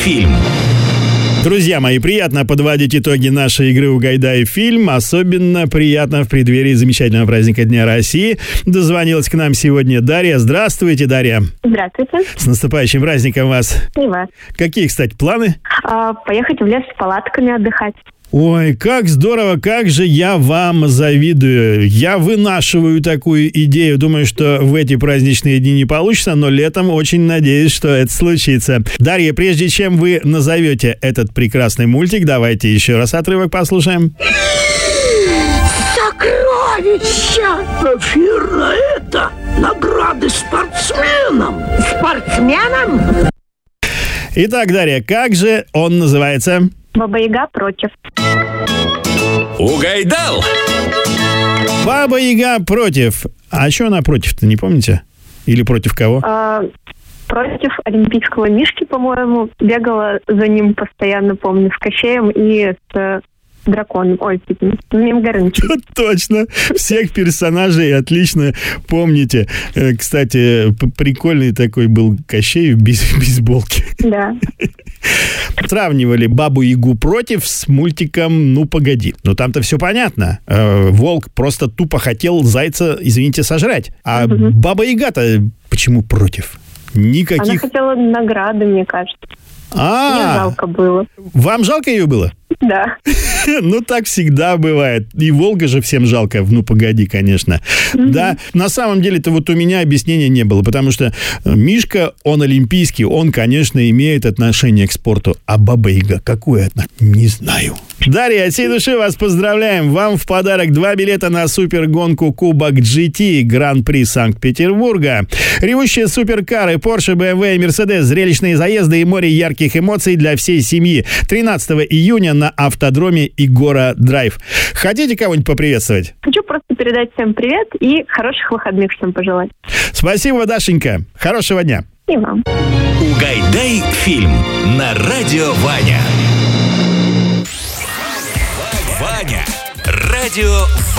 фильм. Друзья мои, приятно подводить итоги нашей игры «Угадай фильм». Особенно приятно в преддверии замечательного праздника Дня России. Дозвонилась к нам сегодня Дарья. Здравствуйте, Дарья. Здравствуйте. С наступающим праздником вас. И вас. Какие, кстати, планы? Поехать в лес с палатками отдыхать. Ой, как здорово, как же я вам завидую. Я вынашиваю такую идею. Думаю, что в эти праздничные дни не получится, но летом очень надеюсь, что это случится. Дарья, прежде чем вы назовете этот прекрасный мультик, давайте еще раз отрывок послушаем. Сокровища! Эфирно это! Награды спортсменам! Спортсменам? Итак, Дарья, как же он называется? Баба-Яга против. Угайдал! Баба-Яга против. А что она против-то, не помните? Или против кого? Против олимпийского мишки, по-моему. Бегала за ним постоянно, помню, с Кощеем и с драконом. Ой, с Змеем Горынычем. Точно. Всех персонажей отлично помните. Кстати, прикольный такой был Кощей в бейсболке. Да. Сравнивали Бабу-Ягу против с мультиком «Ну, погоди». Ну, там-то все понятно. Волк просто тупо хотел зайца, извините, сожрать. А Баба-Яга-то почему против? Никаких... Она хотела награды, мне кажется. Мне жалко было. Вам жалко ее было? Да. Ну, так всегда бывает. И Волга же всем жалко. Ну, погоди, конечно. Да, на самом деле-то вот у меня объяснения не было, потому что Мишка, он олимпийский, он, конечно, имеет отношение к спорту. А Баба-Яга какое отношение? Не знаю. Дарья, от всей души вас поздравляем. Вам в подарок 2 билета на супергонку Кубок GT Гран-при Санкт-Петербурга. Ревущие суперкары Porsche, BMW и Mercedes, зрелищные заезды и море ярких эмоций для всей семьи. 13 июня на автодроме Игора Драйв. Хотите кого-нибудь поприветствовать? Хочу просто передать всем привет и хороших выходных всем пожелать. Спасибо, Дашенька. Хорошего дня. И вам. Угайдай фильм на радио Ваня. Ваня. Радио Ваня.